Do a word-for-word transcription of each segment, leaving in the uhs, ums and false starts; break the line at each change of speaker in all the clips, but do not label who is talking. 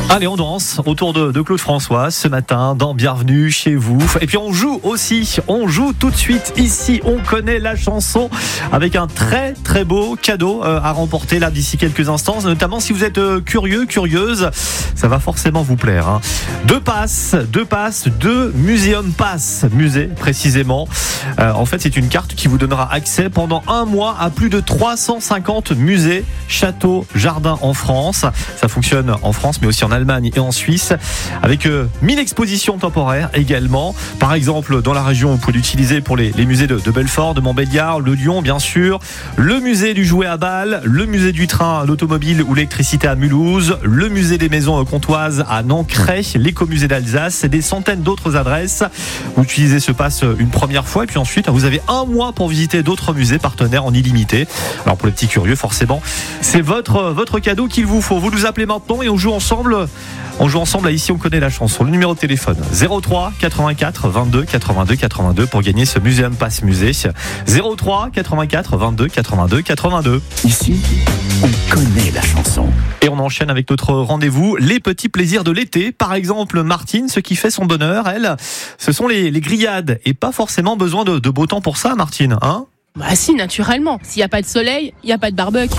Allez, on danse autour de, de Claude François ce matin dans Bienvenue chez vous. Et puis on joue aussi, on joue tout de suite ici. On connaît la chanson avec un très très beau cadeau euh, à remporter là d'ici quelques instants. Notamment si vous êtes euh, curieux, curieuse, ça va forcément vous plaire. Hein. Deux passes, deux passes, deux Museum Pass, musée précisément. Euh, en fait, c'est une carte qui vous donnera accès pendant un mois à plus de trois cent cinquante musées, châteaux, jardins en France. Ça fonctionne en France, mais aussi en Allemagne et en Suisse, avec euh, mille expositions temporaires également. Par exemple, dans la région, vous pouvez l'utiliser pour les, les musées de, de Belfort, de Montbéliard, le Lyon, bien sûr, le musée du jouet à Bâle, le musée du train, l'automobile ou l'électricité à Mulhouse, le musée des maisons comtoises à Nancray, l'écomusée d'Alsace et des centaines d'autres adresses. Vous utilisez ce pass une première fois et puis ensuite, vous avez un mois pour visiter d'autres musées partenaires en illimité. Alors pour les petits curieux, forcément, c'est votre, votre cadeau qu'il vous faut. Vous nous appelez maintenant et on joue ensemble. On joue ensemble à Ici on connaît la chanson. Le numéro de téléphone zéro trois quatre-vingt-quatre vingt-deux quatre-vingt-deux quatre-vingt-deux pour gagner ce Museum Pass musée. zéro trois quatre-vingt-quatre vingt-deux quatre-vingt-deux quatre-vingt-deux.
Ici, on connaît la chanson.
Et on enchaîne avec notre rendez-vous, les petits plaisirs de l'été. Par exemple, Martine, ce qui fait son bonheur, elle, ce sont les, les grillades. Et pas forcément besoin de, de beau temps pour ça, Martine, hein ?
Bah si, naturellement. S'il n'y a pas de soleil, il n'y a pas de barbecue.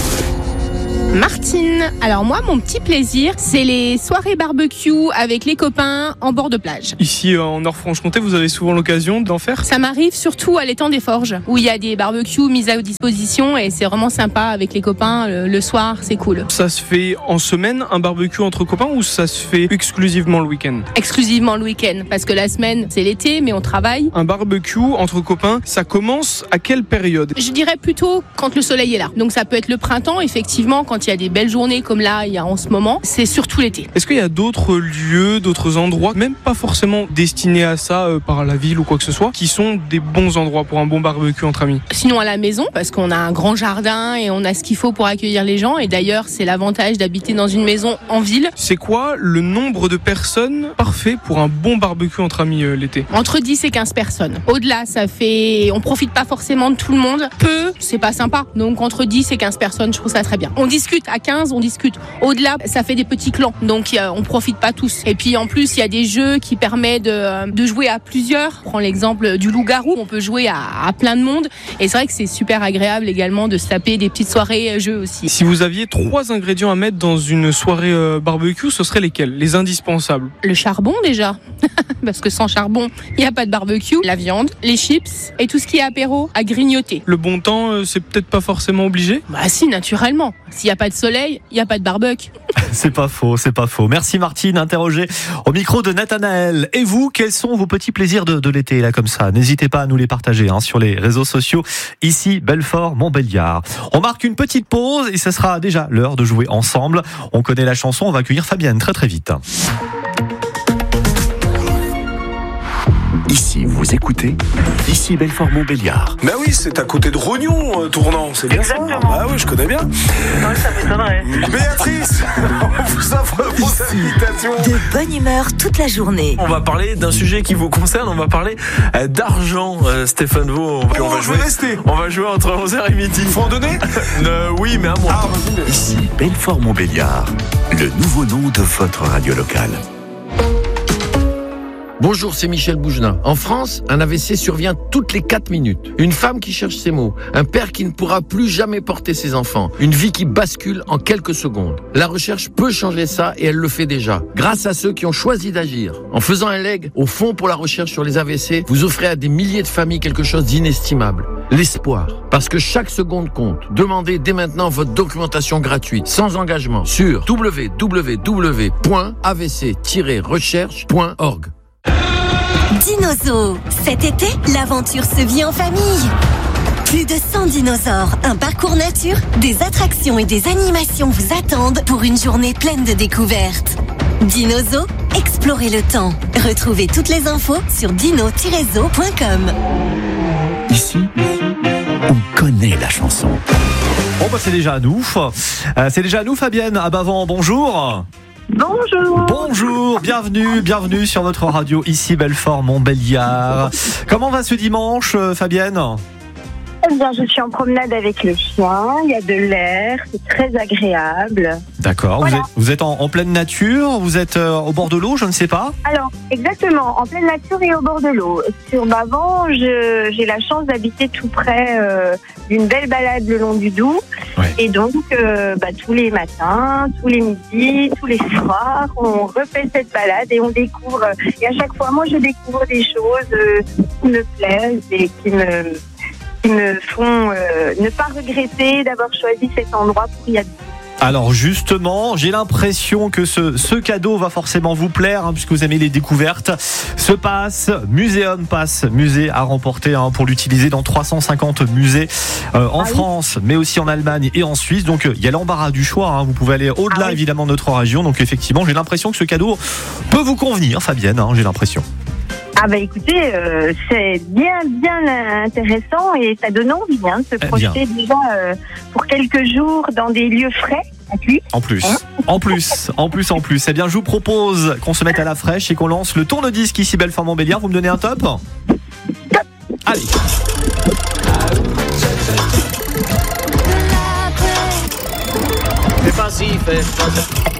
Martine, alors moi mon petit plaisir c'est les soirées barbecue avec les copains en bord de plage.
Ici en Nord-Franche-Comté vous avez souvent l'occasion d'en faire ?
Ça m'arrive surtout à l'étang des Forges où il y a des barbecues mis à disposition et c'est vraiment sympa avec les copains le, le soir, c'est cool.
Ça se fait en semaine un barbecue entre copains ou ça se fait exclusivement le week-end ?
Exclusivement le week-end parce que la semaine c'est l'été mais on travaille.
Un barbecue entre copains ça commence à quelle période ?
Je dirais plutôt quand le soleil est là. Donc ça peut être le printemps effectivement quand il y a des belles journées comme là il y a en ce moment, c'est surtout l'été.
Est-ce qu'il y a d'autres lieux, d'autres endroits, même pas forcément destinés à ça euh, par la ville ou quoi que ce soit, qui sont des bons endroits pour un bon barbecue entre amis ?
Sinon à la maison, parce qu'on a un grand jardin et on a ce qu'il faut pour accueillir les gens et d'ailleurs c'est l'avantage d'habiter dans une maison en ville.
C'est quoi le nombre de personnes parfait pour un bon barbecue entre amis euh, l'été ?
Entre dix et quinze personnes. Au-delà ça fait, on profite pas forcément de tout le monde. Peu, c'est pas sympa. Donc entre dix et quinze personnes, je trouve ça très bien. On discute à quinze, on discute. Au-delà, ça fait des petits clans, donc euh, on profite pas tous. Et puis en plus, il y a des jeux qui permettent de, de jouer à plusieurs. Je prends l'exemple du loup-garou, on peut jouer à, à plein de monde. Et c'est vrai que c'est super agréable également de se taper des petites soirées jeux aussi.
Si vous aviez trois ingrédients à mettre dans une soirée euh, barbecue, ce seraient lesquels ? Les indispensables ?
Le charbon déjà, parce que sans charbon, il n'y a pas de barbecue. La viande, les chips et tout ce qui est apéro à grignoter.
Le bon temps, euh, c'est peut-être pas forcément obligé ?
Bah si, naturellement. S'il n'y a pas de soleil, il n'y a pas de barbecue.
C'est pas faux, c'est pas faux. Merci Martine, interrogée au micro de Nathanaël. Et vous, quels sont vos petits plaisirs de, de l'été, là, comme ça ? N'hésitez pas à nous les partager hein, sur les réseaux sociaux. Ici, Belfort, Montbéliard. On marque une petite pause et ce sera déjà l'heure de jouer ensemble. On connaît la chanson, on va accueillir Fabienne très très vite.
Ici, vous écoutez Ici Belfort-Montbéliard.
Ben oui, c'est à côté de Rognon, euh, Tournant, c'est bien ça. Ah oui, je connais bien.
Ouais, ça m'étonnerait.
Béatrice, on vous offre vos invitations.
De bonne humeur toute la journée.
On va parler d'un sujet qui vous concerne, on va parler euh, d'argent, euh, Stéphane Vaux. On,
Puis on va jouer. Rester.
On va jouer entre onze heures et midi.
Faut en donner
euh, Oui, mais à moi.
Ah, vas-y.
Ici Belfort-Montbéliard, le nouveau nom de votre radio locale.
Bonjour, c'est Michel Bougelin. En France, un A V C survient toutes les quatre minutes. Une femme qui cherche ses mots, un père qui ne pourra plus jamais porter ses enfants, une vie qui bascule en quelques secondes. La recherche peut changer ça et elle le fait déjà, grâce à ceux qui ont choisi d'agir. En faisant un leg au Fonds pour la recherche sur les A V C, vous offrez à des milliers de familles quelque chose d'inestimable. L'espoir. Parce que chaque seconde compte. Demandez dès maintenant votre documentation gratuite, sans engagement, sur w w w point a v c tiret recherche point org.
Dinozo. Cet été, l'aventure se vit en famille. Plus de cent dinosaures, un parcours nature, des attractions et des animations vous attendent pour une journée pleine de découvertes. Dinozo, explorez le temps. Retrouvez toutes les infos sur dino tiret zo point com.
Ici, on connaît la chanson.
Bon bah c'est déjà à nous. Euh, c'est déjà à nous Fabienne. Ah bah avant, bonjour.
Bonjour.
Bonjour, bienvenue, bienvenue sur votre radio ici Belfort Montbéliard. Comment va ce dimanche, Fabienne ?
Eh bien, je suis en promenade avec le chien, il y a de l'air, c'est très agréable.
D'accord.
Voilà.
Vous êtes, vous êtes en, en pleine nature, vous êtes euh, au bord de l'eau, je ne sais pas.
Alors, exactement, en pleine nature et au bord de l'eau. Sur Bavent, je, j'ai la chance d'habiter tout près euh, d'une belle balade le long du Doubs.
Ouais.
Et donc, euh, bah, tous les matins, tous les midis, tous les soirs, on refait cette balade et on découvre. Et à chaque fois, moi, je découvre des choses euh, qui me plaisent et qui me, qui me font euh, ne pas regretter d'avoir choisi cet endroit pour y habiter.
Alors justement, j'ai l'impression que ce, ce cadeau va forcément vous plaire, hein, puisque vous aimez les découvertes. Ce pass, Muséum Pass, musée à remporter hein, pour l'utiliser dans trois cent cinquante musées euh, en ah France, oui. mais aussi en Allemagne et en Suisse. Donc il y a l'embarras du choix, hein, vous pouvez aller au-delà ah oui. évidemment de notre région. Donc effectivement, j'ai l'impression que ce cadeau peut vous convenir, Fabienne, hein, j'ai l'impression.
Ah bah écoutez, euh, c'est bien bien intéressant et ça donne envie hein, de se projeter eh déjà euh, pour quelques jours dans des lieux frais.
En plus, hein en plus, en plus, en plus. Eh bien, je vous propose qu'on se mette à la fraîche et qu'on lance le tourne-disque ici, Belfort-Montbéliard. Vous me donnez un top ? Top. Allez.
Fais pas si, fais pas ça.